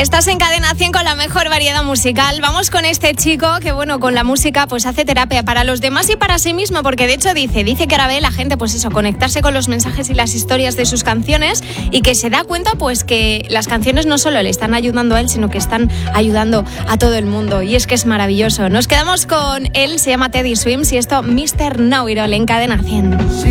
Estás en Cadena 100 con la mejor variedad musical. Vamos con este chico que, bueno, con la música pues hace terapia para los demás y para sí mismo, porque de hecho dice que ahora ve la gente, pues eso, conectarse con los mensajes y las historias de sus canciones, y que se da cuenta pues que las canciones no solo le están ayudando a él, sino que están ayudando a todo el mundo, y es que es maravilloso. Nos quedamos con él, se llama Teddy Swims, y esto, Mr. Know It All, en Cadena 100.